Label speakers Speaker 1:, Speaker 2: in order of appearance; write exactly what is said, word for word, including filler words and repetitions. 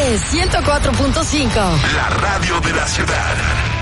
Speaker 1: ciento cuatro punto cinco.
Speaker 2: La radio de la ciudad.